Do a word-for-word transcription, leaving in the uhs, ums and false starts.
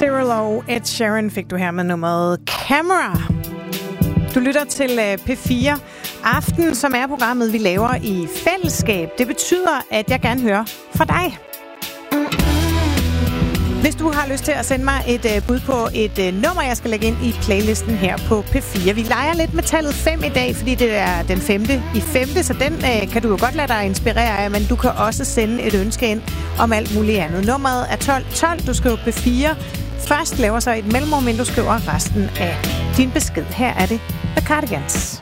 Zero Ed Sheeran fik du her med nummeret Camera. Du lytter til P fire Aften, som er programmet, vi laver i fællesskab. Det betyder, at jeg gerne hører fra dig. Hvis du har lyst til at sende mig et uh, bud på et uh, nummer, jeg skal lægge ind i playlisten her på P fire. Vi leger lidt med tallet fem i dag, fordi det er den femte i femte, så den uh, kan du jo godt lade dig inspirere af, men du kan også sende et ønske ind om alt muligt andet. Nummeret er tolv tolv, du skriver P fire. Først laver så et mellemrum, men du skriver resten af din besked. Her er det The Cardigans.